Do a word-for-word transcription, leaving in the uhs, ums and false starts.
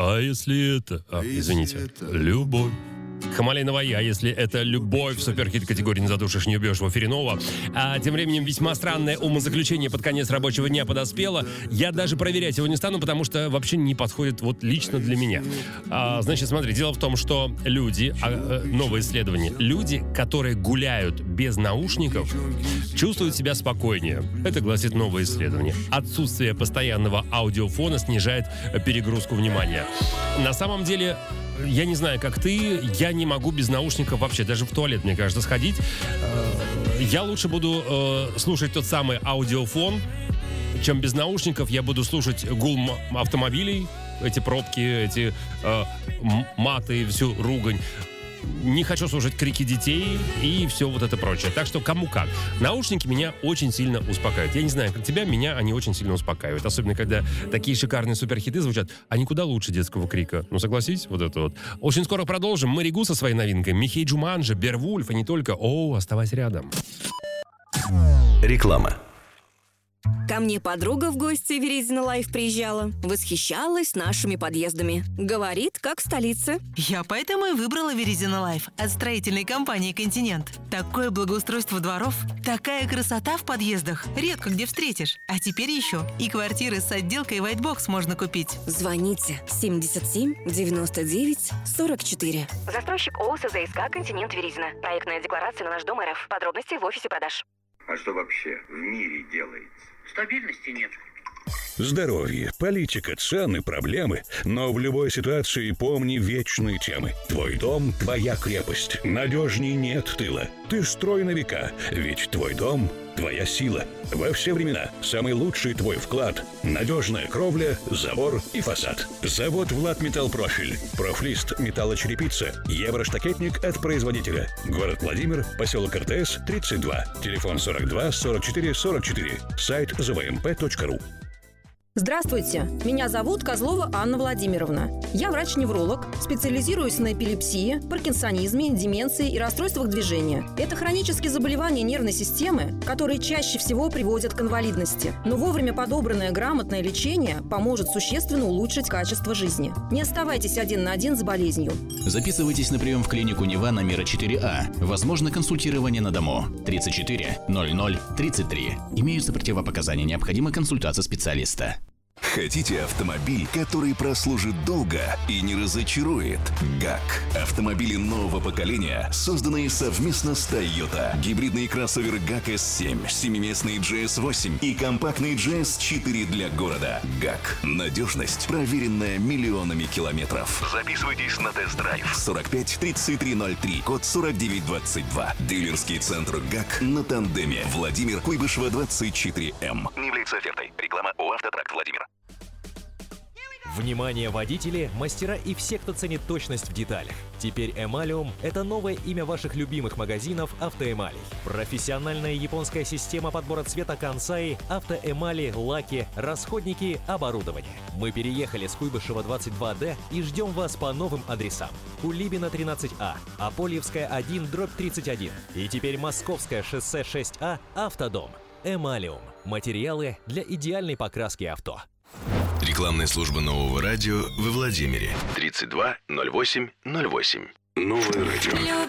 А если это... А, извините, любовь. Хамалей Наваи, а если это любовь, суперхит категории «Не задушишь, не убьешь» в эфире Нова. А тем временем весьма странное умозаключение под конец рабочего дня подоспело. Я даже проверять его не стану, потому что вообще не подходит вот лично для меня. А, значит, смотри, дело в том, что люди, а, новое исследование, люди, которые гуляют без наушников, чувствуют себя спокойнее. Это гласит новое исследование. Отсутствие постоянного аудиофона снижает перегрузку внимания. На самом деле... Я не знаю, как ты, я не могу без наушников вообще, даже в туалет, мне кажется, сходить. Я лучше буду э, слушать тот самый аудиофон, чем без наушников. Я буду слушать гул автомобилей, эти пробки, эти э, маты, всю ругань. Не хочу слушать крики детей и все вот это прочее. Так что кому как. Наушники меня очень сильно успокаивают. Я не знаю, как тебя, меня они очень сильно успокаивают. Особенно, когда такие шикарные суперхиты звучат. Они куда лучше детского крика. Ну, согласись, вот это вот. Очень скоро продолжим. Мэри Гу со своей новинкой. Михей Джуманджи, Беовульф и не только. О, оставайся рядом. Реклама. Ко мне подруга в гости Веризина Лайф приезжала. Восхищалась нашими подъездами. Говорит, как в столице. Я поэтому и выбрала Веризина Лайф от строительной компании «Континент». Такое благоустройство дворов, такая красота в подъездах. Редко где встретишь. А теперь еще и квартиры с отделкой White Box можно купить. Звоните семьдесят семь девяносто девять сорок четыре. Застройщик ООО СЗСК «Континент Веризина». Проектная декларация на наш дом РФ. Подробности в офисе продаж. А что вообще в мире делается? Стабильности нет. Здоровье, политика, цены, проблемы. Но в любой ситуации помни вечные темы. Твой дом – твоя крепость. Надежней нет тыла. Ты строй на века, ведь твой дом – твоя сила. Во все времена самый лучший твой вклад – надежная кровля, забор и фасад. Завод «Владметаллпрофиль». Профлист металлочерепица. Евроштакетник от производителя. Город Владимир, поселок РТС, тридцать два. Телефон сорок два сорок четыре сорок четыре. Сайт зэ вэ эм пэ точка ру. Здравствуйте, меня зовут Козлова Анна Владимировна. Я врач-невролог, специализируюсь на эпилепсии, паркинсонизме, деменции и расстройствах движения. Это хронические заболевания нервной системы, которые чаще всего приводят к инвалидности. Но вовремя подобранное грамотное лечение поможет существенно улучшить качество жизни. Не оставайтесь один на один с болезнью. Записывайтесь на прием в клинику Нева на Мира четыре А. Возможно консультирование на дому. тридцать четыре ноль ноль тридцать три. Имеются противопоказания, необходима консультация специалиста. Хотите автомобиль, который прослужит долго и не разочарует? ГАК. Автомобили нового поколения, созданные совместно с Toyota. Гибридный кроссовер ГАК эс семь, семиместный джи эс восемь и компактный джи эс четыре для города. ГАК. Надежность, проверенная миллионами километров. Записывайтесь на тест-драйв. сорок пять тридцать три ноль три, код сорок девять двадцать два. Дилерский центр ГАК на Тандеме. Владимир Куйбышева, двадцать четыре эм. Не является офертой. Реклама ООО «Автотракт Владимир». Внимание, водители, мастера и все, кто ценит точность в деталях. Теперь Эмалиум – это новое имя ваших любимых магазинов «Автоэмалей». Профессиональная японская система подбора цвета Kansai, автоэмали, лаки, расходники, оборудование. Мы переехали с Куйбышева двадцать два дэ и ждем вас по новым адресам. Кулибина тринадцать А, Апольевская один, дробь тридцать один. И теперь Московское шоссе шесть А, Автодом. Эмалиум. Материалы для идеальной покраски авто. Рекламная служба Нового радио во Владимире. тридцать два ноль восемь ноль восемь. Новое радио.